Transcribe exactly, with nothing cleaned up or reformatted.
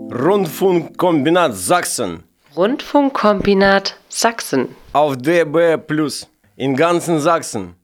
Rundfunkkombinat Sachsen. Rundfunkkombinat Sachsen. Auf D B Plus. In ganzen Sachsen.